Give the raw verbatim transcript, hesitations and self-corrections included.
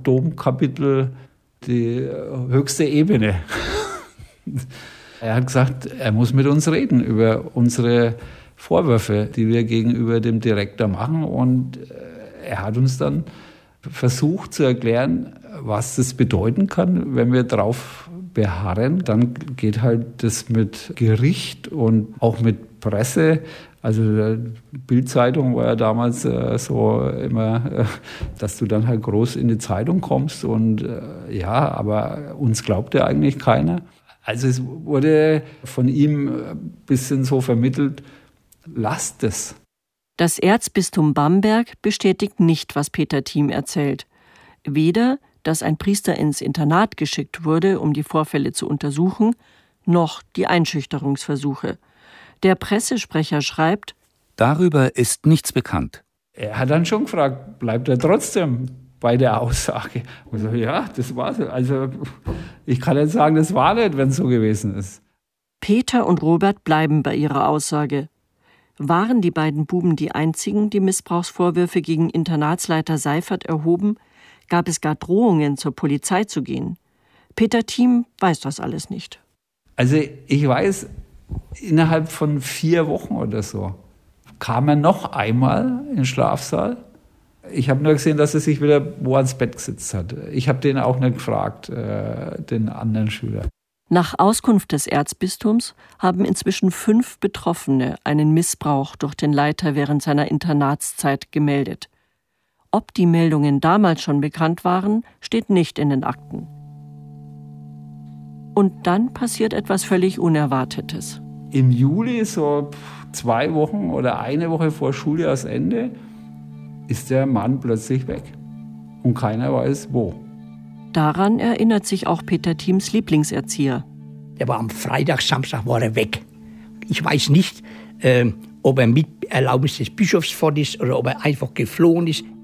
Domkapitel die höchste Ebene. Er hat gesagt, er muss mit uns reden über unsere Vorwürfe, die wir gegenüber dem Direktor machen. Und er hat uns dann versucht zu erklären, was das bedeuten kann, wenn wir drauf beharren. Dann geht halt das mit Gericht und auch mit Presse. Also die Bild-Zeitung war ja damals äh, so immer, äh, dass du dann halt groß in die Zeitung kommst. Und äh, ja, aber uns glaubte eigentlich keiner. Also es wurde von ihm ein bisschen so vermittelt, lasst es. Das Erzbistum Bamberg bestätigt nicht, was Peter Thiem erzählt. Weder, dass ein Priester ins Internat geschickt wurde, um die Vorfälle zu untersuchen, noch die Einschüchterungsversuche. Der Pressesprecher schreibt: Darüber ist nichts bekannt. Er hat dann schon gefragt, bleibt er trotzdem bei der Aussage? Und so, ja, das war's. Also ich kann nicht sagen, das war nicht, wenn es so gewesen ist. Peter und Robert bleiben bei ihrer Aussage. Waren die beiden Buben die einzigen, die Missbrauchsvorwürfe gegen Internatsleiter Seifert erhoben? Gab es gar Drohungen, zur Polizei zu gehen? Peter Thiem weiß das alles nicht. Also ich weiß, innerhalb von vier Wochen oder so kam er noch einmal in den Schlafsaal. Ich habe nur gesehen, dass er sich wieder wo ans Bett gesetzt hat. Ich habe den auch nicht gefragt, äh, den anderen Schüler. Nach Auskunft des Erzbistums haben inzwischen fünf Betroffene einen Missbrauch durch den Leiter während seiner Internatszeit gemeldet. Ob die Meldungen damals schon bekannt waren, steht nicht in den Akten. Und dann passiert etwas völlig Unerwartetes. Im Juli, so zwei Wochen oder eine Woche vor Schuljahresende, ist der Mann plötzlich weg. Und keiner weiß, wo. Daran erinnert sich auch Peter Thiems Lieblingserzieher. Der war am Freitag, Samstag war er weg. Ich weiß nicht, äh, ob er mit Erlaubnis des Bischofs fort ist oder ob er einfach geflohen ist.